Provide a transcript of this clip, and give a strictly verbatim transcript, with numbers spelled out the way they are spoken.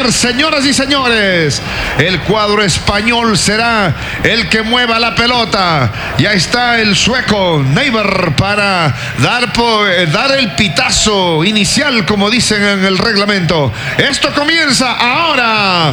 iniciar, señoras y señores. El cuadro español será el que mueva la pelota. Ya está el sueco Neighbor para dar, dar el pitazo inicial, como dicen en el reglamento. Esto comienza ahora.